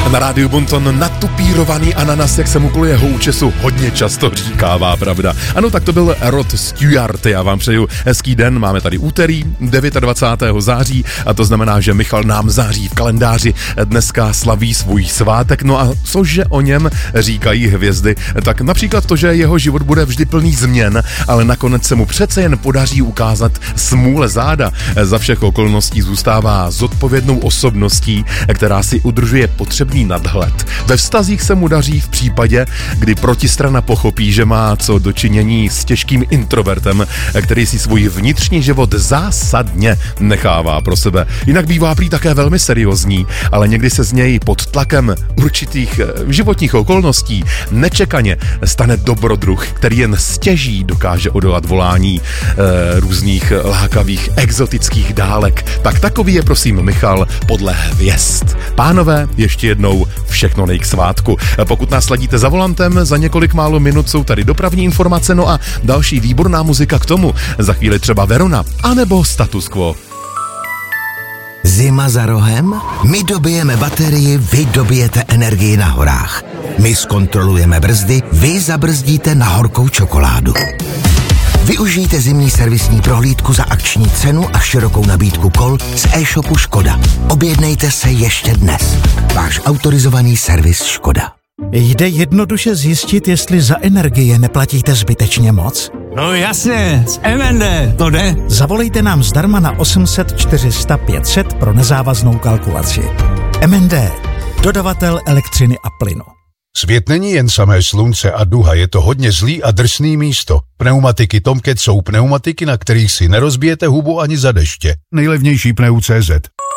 Na rádiu Bonton natupírovaný ananas, jak se mu kvůli jeho účesu hodně často říkává, pravda. Ano, tak to byl Rod Stewart, já vám přeju hezký den, máme tady úterý 29. září a to znamená, že Michal nám září v kalendáři, dneska slaví svůj svátek, no a cože o něm říkají hvězdy, tak například to, že jeho život bude vždy plný změn, ale nakonec se mu přece jen podaří ukázat smůle záda. Za všech okolností zůstává zodpovědnou osobností, která si udržuje potřebný nadhled. Ve vztazích se mu daří v případě, kdy protistrana pochopí, že má co dočinění s těžkým introvertem, který si svůj vnitřní život zásadně nechává pro sebe. Jinak bývá prý také velmi seriózní, ale někdy se z něj pod tlakem určitých životních okolností nečekaně stane dobrodruh, který jen stěží dokáže odolat volání různých lákavých exotických dálek. Tak takový je prosím Michal podle hvězd. Pánové, ještě jednou všechno nej k svátku. Pokud nás sledíte za volantem, za několik málo minut jsou tady dopravní informace, no a další výborná muzika k tomu. Za chvíli třeba Verona, anebo Status Quo. Zima za rohem? My dobijeme baterii, vy dobijete energii na horách. My zkontrolujeme brzdy, vy zabrzdíte na horkou čokoládu. Využijte zimní servisní prohlídku za akční cenu a širokou nabídku kol z e-shopu Škoda. Objednejte se ještě dnes. Váš autorizovaný servis Škoda. Jde jednoduše zjistit, jestli za energie neplatíte zbytečně moc? No jasně, z MND, to jde. Zavolejte nám zdarma na 800 400 500 pro nezávaznou kalkulaci. MND, dodavatel elektřiny a plynu. Svět není jen samé slunce a duha, je to hodně zlý a drsný místo. Pneumatiky Tomcat jsou pneumatiky, na kterých si nerozbijete hubu ani za deště. Nejlevnější pneu.cz